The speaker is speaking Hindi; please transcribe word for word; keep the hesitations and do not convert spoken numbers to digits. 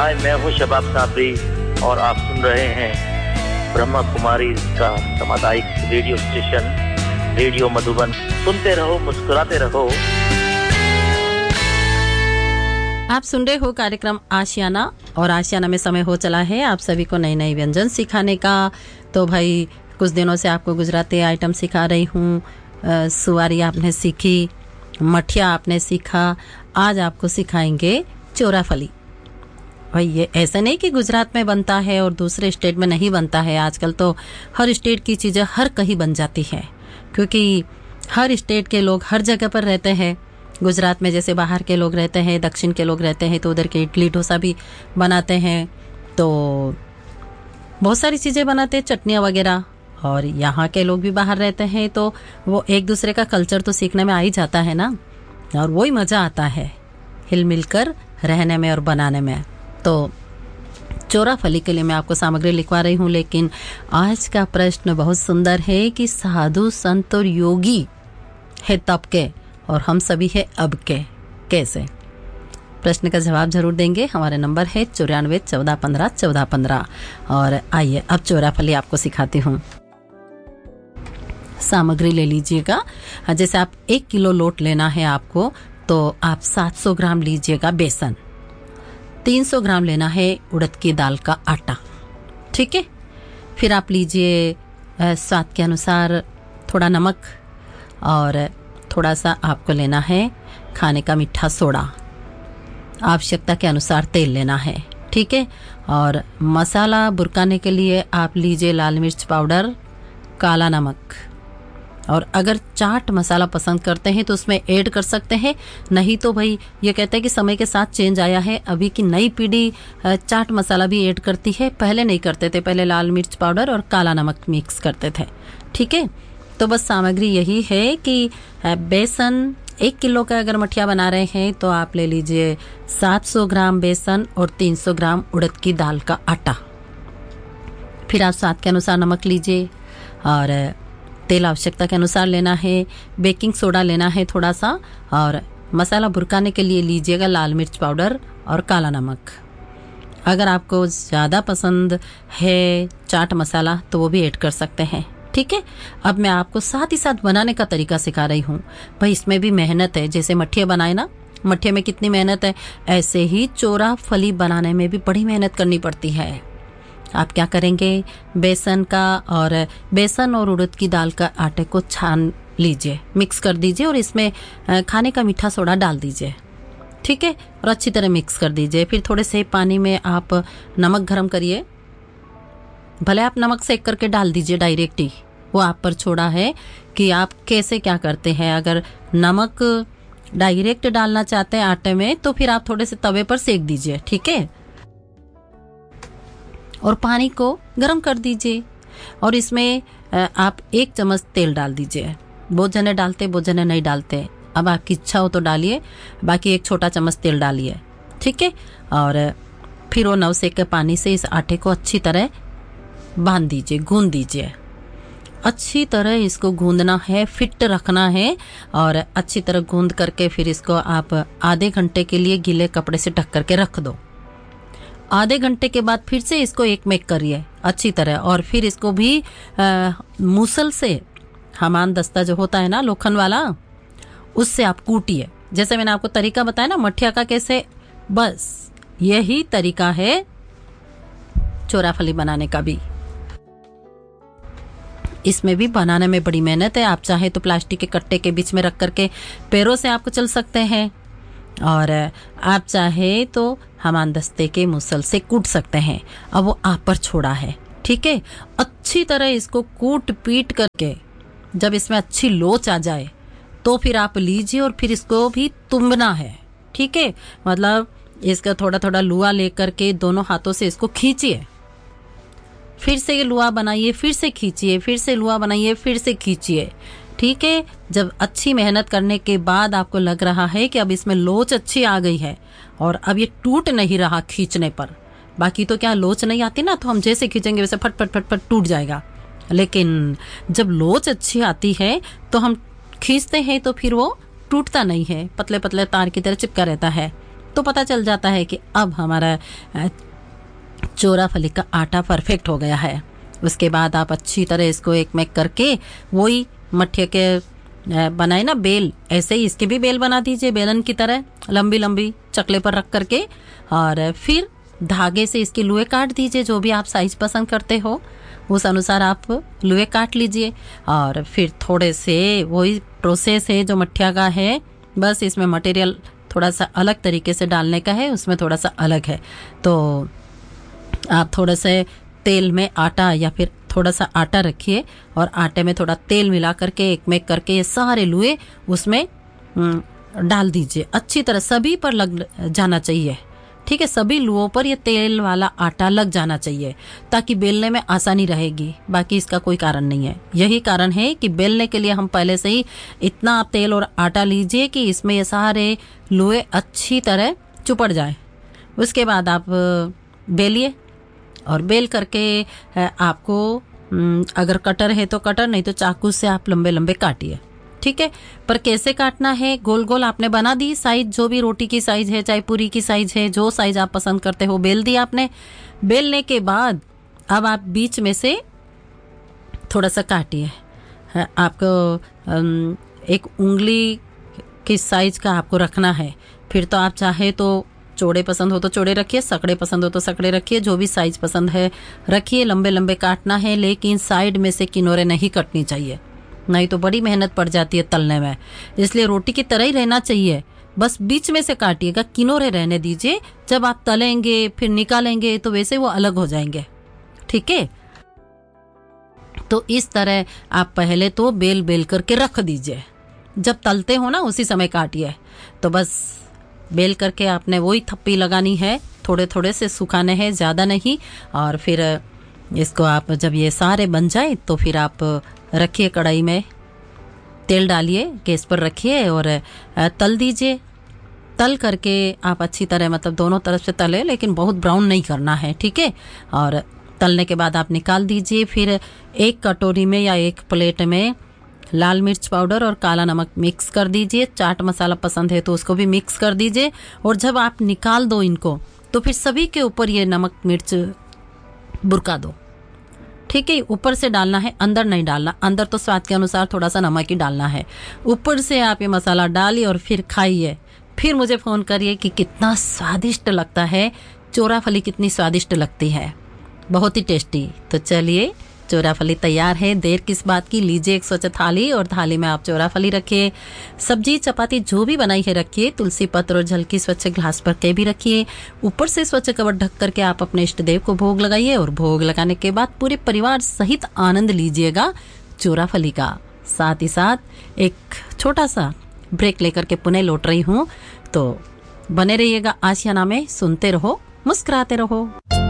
हाय, मैं हूँ शबाब साबरी और आप सुन रहे हैं ब्रह्मा कुमारी का सामुदायिक रेडियो स्टेशन रेडियो मधुबन। सुनते रहो, मुस्कुराते रहो। आप सुन रहे हो कार्यक्रम आशियाना और आशियाना में समय हो चला है आप सभी को नई नई व्यंजन सिखाने का। तो भाई कुछ दिनों से आपको गुजराती आइटम सिखा रही हूँ। सुवारी आपने सीखी, मठिया आपने सीखा, आज आपको सिखाएंगे चोराफली। भाई ये ऐसा नहीं कि गुजरात में बनता है और दूसरे स्टेट में नहीं बनता है। आजकल तो हर स्टेट की चीज़ें हर कहीं बन जाती हैं, क्योंकि हर स्टेट के लोग हर जगह पर रहते हैं। गुजरात में जैसे बाहर के लोग रहते हैं, दक्षिण के लोग रहते हैं, तो उधर के इडली डोसा भी बनाते हैं, तो बहुत सारी चीज़ें बनाते हैं, चटनियाँ वगैरह। और यहाँ के लोग भी बाहर रहते हैं, तो वो एक दूसरे का कल्चर तो सीखने में आ ही जाता है ना, और वही मज़ा आता है हिल मिल कर रहने में और बनाने में। तो चोराफली के लिए मैं आपको सामग्री लिखवा रही हूँ, लेकिन आज का प्रश्न बहुत सुंदर है कि साधु संत और योगी है तब के और हम सभी है अब के, कैसे? प्रश्न का जवाब जरूर देंगे। हमारे नंबर है चौरानवे चौदह पंद्रह चौदह पंद्रह। और आइए अब चोराफली आपको सिखाती हूँ। सामग्री ले लीजिएगा। जैसे आप एक किलो लोट लेना है आपको, तो आप सात सौ ग्राम लीजिएगा बेसन, तीन सौ ग्राम लेना है उड़द की दाल का आटा, ठीक है। फिर आप लीजिए स्वाद के अनुसार थोड़ा नमक और थोड़ा सा आपको लेना है खाने का मीठा सोडा, आवश्यकता के अनुसार तेल लेना है, ठीक है। और मसाला बुरकाने के लिए आप लीजिए लाल मिर्च पाउडर, काला नमक, और अगर चाट मसाला पसंद करते हैं तो उसमें ऐड कर सकते हैं, नहीं तो भाई ये कहते हैं कि समय के साथ चेंज आया है, अभी की नई पीढ़ी चाट मसाला भी ऐड करती है, पहले नहीं करते थे, पहले लाल मिर्च पाउडर और काला नमक मिक्स करते थे, ठीक है। तो बस सामग्री यही है कि बेसन एक किलो का अगर मठिया बना रहे हैं तो आप ले लीजिए सात सौ ग्राम बेसन और तीन सौ ग्राम उड़द की दाल का आटा। फिर आप स्वाद के अनुसार नमक लीजिए और तेल आवश्यकता के अनुसार लेना है, बेकिंग सोडा लेना है थोड़ा सा, और मसाला भुरकाने के लिए लीजिएगा लाल मिर्च पाउडर और काला नमक। अगर आपको ज़्यादा पसंद है चाट मसाला तो वो भी ऐड कर सकते हैं, ठीक है। अब मैं आपको साथ ही साथ बनाने का तरीका सिखा रही हूँ। भाई इसमें भी मेहनत है, जैसे मठिया बनाए ना, मठिया में कितनी मेहनत है, ऐसे ही चोराफली बनाने में भी बड़ी मेहनत करनी पड़ती है। आप क्या करेंगे, बेसन का और बेसन और उड़द की दाल का आटे को छान लीजिए, मिक्स कर दीजिए और इसमें खाने का मीठा सोडा डाल दीजिए, ठीक है, और अच्छी तरह मिक्स कर दीजिए। फिर थोड़े से पानी में आप नमक गरम करिए, भले आप नमक सेक करके डाल दीजिए डायरेक्ट ही, वो आप पर छोड़ा है कि आप कैसे क्या करते हैं। अगर नमक डायरेक्ट डालना चाहते हैं आटे में तो फिर आप थोड़े से तवे पर सेक दीजिए, ठीक है, और पानी को गर्म कर दीजिए और इसमें आप एक चम्मच तेल डाल दीजिए। बहुत जने डालते, बहुत जने नहीं डालते, अब आपकी इच्छा हो तो डालिए, बाकी एक छोटा चम्मच तेल डालिए, ठीक है। और फिर वो नव सेक के पानी से इस आटे को अच्छी तरह बांध दीजिए, गूंद दीजिए। अच्छी तरह इसको गूंदना है, फिट रखना है, और अच्छी तरह गूंद करके फिर इसको आप आधे घंटे के लिए गीले कपड़े से ढक करके रख दो। आधे घंटे के बाद फिर से इसको एक मेक करिए अच्छी तरह, और फिर इसको भी आ, मूसल से, हमान दस्ता जो होता है ना लोखंड वाला, उससे आप कूटिए। जैसे मैंने आपको तरीका बताया ना मठिया का कैसे, बस यही तरीका है चोराफली बनाने का भी। इसमें भी बनाने में बड़ी मेहनत है। आप चाहे तो प्लास्टिक के कट्टे के बीच में रख करके पैरों से आपको चल सकते हैं, और आप चाहे तो हमान दस्ते के मुसल से कूट सकते हैं। अब वो आप पर छोड़ा है, ठीक है। अच्छी तरह इसको कूट पीट करके जब इसमें अच्छी लोच आ जाए तो फिर आप लीजिए और फिर इसको भी तुम्बना है, ठीक है। मतलब इसका थोड़ा थोड़ा लुआ लेकर के दोनों हाथों से इसको खींचिए, फिर से ये लुआ बनाइए, फिर से खींचिए, फिर से लुआ बनाइए, फिर से खींचिए, ठीक है। जब अच्छी मेहनत करने के बाद आपको लग रहा है कि अब इसमें लोच अच्छी आ गई है और अब ये टूट नहीं रहा खींचने पर, बाकी तो क्या लोच नहीं आती ना, तो हम जैसे खींचेंगे वैसे फट फट फट फट टूट जाएगा, लेकिन जब लोच अच्छी आती है तो हम खींचते हैं तो फिर वो टूटता नहीं है, पतले पतले तार की तरह चिपका रहता है। तो पता चल जाता है कि अब हमारा चोराफली का आटा परफेक्ट हो गया है। उसके बाद आप अच्छी तरह इसको एक में करके वही मट्ठे के बनाए ना बेल, ऐसे ही इसके भी बेल बना दीजिए बेलन की तरह, लंबी लंबी चकले पर रख करके, और फिर धागे से इसके लुए काट दीजिए। जो भी आप साइज पसंद करते हो उस अनुसार आप लुए काट लीजिए। और फिर थोड़े से वही प्रोसेस है जो मठिया का है, बस इसमें मटेरियल थोड़ा सा अलग तरीके से डालने का है, उसमें थोड़ा सा अलग है। तो आप थोड़े से तेल में आटा या फिर थोड़ा सा आटा रखिए और आटे में थोड़ा तेल मिला करके एक में करके ये सारे लुए उसमें डाल दीजिए। अच्छी तरह सभी पर लग जाना चाहिए, ठीक है, सभी लुओं पर ये तेल वाला आटा लग जाना चाहिए ताकि बेलने में आसानी रहेगी। बाकी इसका कोई कारण नहीं है। यही कारण है कि बेलने के लिए हम पहले से ही इतना आप तेल और आटा लीजिए कि इसमें ये सारे लुए अच्छी तरह चुपड़ जाए। उसके बाद आप बेलिए और बेल करके आपको अगर कटर है तो कटर, नहीं तो चाकू से आप लंबे लंबे काटिए, ठीक है। पर कैसे काटना है, गोल गोल आपने बना दी साइज, जो भी रोटी की साइज है चाहे पूरी की साइज है, जो साइज आप पसंद करते हो बेल दी आपने। बेलने के बाद अब आप बीच में से थोड़ा सा काटिए। आपको एक उंगली की साइज का आपको रखना है। फिर तो आप चाहे तो चौड़े पसंद हो तो चौड़े रखिए, सकड़े पसंद हो तो सकड़े रखिए, जो भी साइज पसंद है रखिए। लंबे लंबे काटना है, लेकिन साइड में से किनारे नहीं कटनी चाहिए, नहीं तो बड़ी मेहनत पड़ जाती है तलने में। इसलिए रोटी की तरह ही रहना चाहिए, बस बीच में से काटिएगा, किनारे रहने दीजिए। जब आप तलेंगे फिर निकालेंगे तो वैसे वो अलग हो जाएंगे, ठीक है। तो इस तरह आप पहले तो बेल बेल करके रख दीजिए, जब तलते हो ना उसी समय काटिए। तो बस बेल करके आपने वही थप्पी लगानी है, थोड़े थोड़े से सुखाने हैं, ज़्यादा नहीं। और फिर इसको आप जब ये सारे बन जाए तो फिर आप रखिए कढ़ाई में, तेल डालिए, गैस पर रखिए और तल दीजिए। तल करके आप अच्छी तरह मतलब दोनों तरफ से तले, लेकिन बहुत ब्राउन नहीं करना है, ठीक है। और तलने के बाद आप निकाल दीजिए। फिर एक कटोरी में या एक प्लेट में लाल मिर्च पाउडर और काला नमक मिक्स कर दीजिए। चाट मसाला पसंद है तो उसको भी मिक्स कर दीजिए। और जब आप निकाल दो इनको तो फिर सभी के ऊपर ये नमक मिर्च बुरका दो, ठीक है। ऊपर से डालना है, अंदर नहीं डालना। अंदर तो स्वाद के अनुसार थोड़ा सा नमक ही डालना है। ऊपर से आप ये मसाला डालिए और फिर खाइए। फिर मुझे फ़ोन करिए कि कितना स्वादिष्ट लगता है, चोराफली कितनी स्वादिष्ट लगती है, बहुत ही टेस्टी। तो चलिए, चोराफली तैयार है, देर किस बात की। लीजिए एक स्वच्छ थाली और थाली में आप चोराफली रखिए। सब्जी चपाती जो भी बनाई है रखिए। तुलसी पत्र और जल की स्वच्छ ग्लास पर के भी रखिए। ऊपर से स्वच्छ कवर ढक करके आप अपने इष्ट देव को भोग लगाइए और भोग लगाने के बाद पूरे परिवार सहित आनंद लीजिएगा चोराफली का। साथ ही साथ एक छोटा सा ब्रेक लेकर के पुनः लौट रही हूँ, तो बने रहिएगा आशियाना में। सुनते रहो, मुस्कुराते रहो।